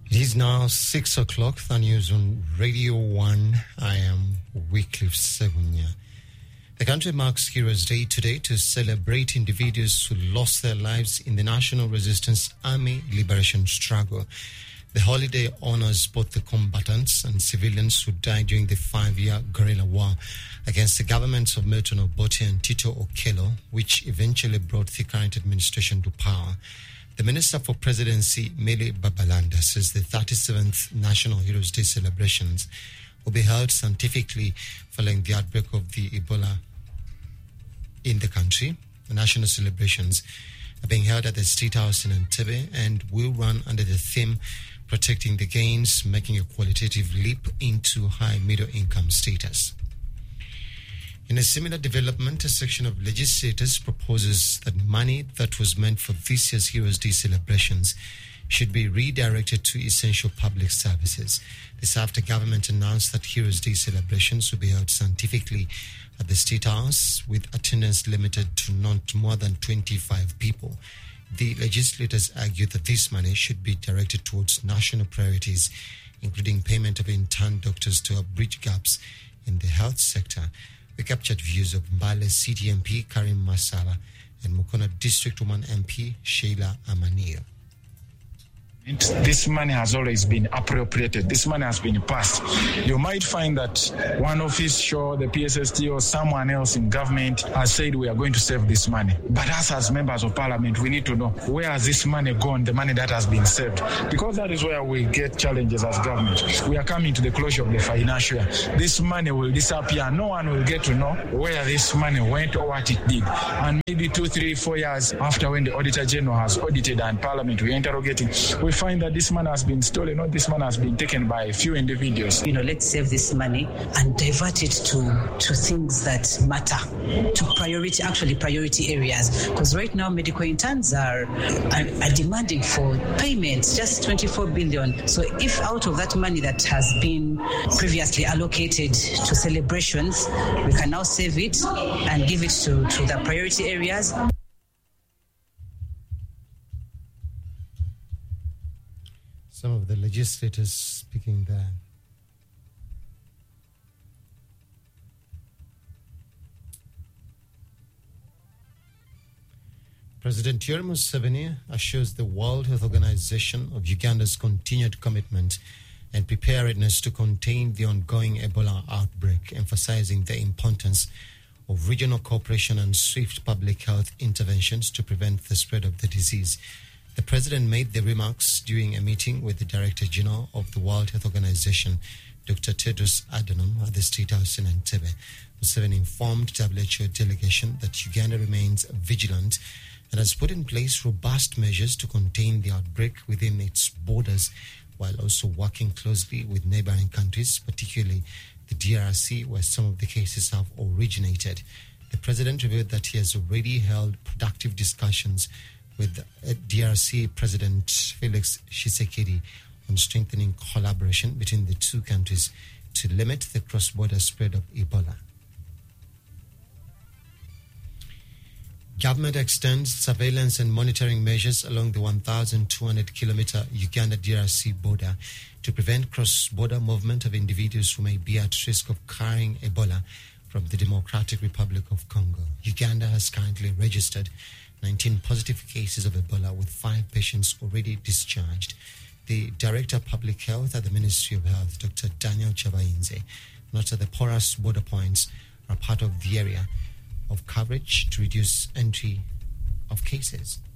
It is now 6 o'clock. The news on Radio 1. I am Wycliffe Segunya. The country marks Heroes Day today to celebrate individuals who lost their lives in the National Resistance Army liberation struggle. The holiday honors both the combatants and civilians who died during the 5-year guerrilla war against the governments of Milton Obote and Tito Okello, which eventually brought the current administration to power. The Minister for Presidency, Mele Babalanda, says the 37th National Heroes Day celebrations will be held scientifically following the outbreak of the Ebola in the country. The national celebrations are being held at the State House in Entebbe and will run under the theme Protecting the Gains, making a qualitative leap into high middle income status. In a similar development, a section of legislators proposes that money that was meant for this year's Heroes Day celebrations should be redirected to essential public services. This after government announced that Heroes Day celebrations will be held scientifically at the State House with attendance limited to not more than 25 people. The legislators argue that this money should be directed towards national priorities, including payment of intern doctors to help bridge gaps in the health sector. We captured views of Mbale City MP Karim Masala and Mukono District Woman MP Sheila Amanio. This money has always been appropriated. This money has been passed. You might find that one official, the PSST or someone else in government has said we are going to save this money. But us as members of parliament, we need to know where has this money gone, the money that has been saved. Because that is where we get challenges as government. We are coming to the closure of the financial year. This money will disappear. No one will get to know where this money went or what it did. And maybe 2, 3, 4 years after when the Auditor General has audited and parliament, we are interrogating, we find that this money has been stolen or this money has been taken by a few individuals. Let's save this money and divert it to things that matter, to priority areas. Because right now, medical interns are demanding for payments, just 24 billion. So if out of that money that has been previously allocated to celebrations, we can now save it and give it to the priority areas. Some of the legislators speaking there. President Yoweri Museveni assures the World Health Organization of Uganda's continued commitment and preparedness to contain the ongoing Ebola outbreak, emphasizing the importance of regional cooperation and swift public health interventions to prevent the spread of the disease. The president made the remarks during a meeting with the Director General of the World Health Organization, Dr. Tedros Adhanom, at the State House in Entebbe. Museveni informed WHO delegation that Uganda remains vigilant and has put in place robust measures to contain the outbreak within its borders, while also working closely with neighboring countries, particularly the DRC, where some of the cases have originated. The president revealed that he has already held productive discussions with DRC President Felix Tshisekedi on strengthening collaboration between the two countries to limit the cross-border spread of Ebola. Government extends surveillance and monitoring measures along the 1,200-kilometer Uganda-DRC border to prevent cross-border movement of individuals who may be at risk of carrying Ebola from the Democratic Republic of Congo. Uganda has currently registered 19 positive cases of Ebola, with 5 patients already discharged. The Director of Public Health at the Ministry of Health, Dr. Daniel Chabainze, noted the porous border points are part of the area of coverage to reduce entry of cases.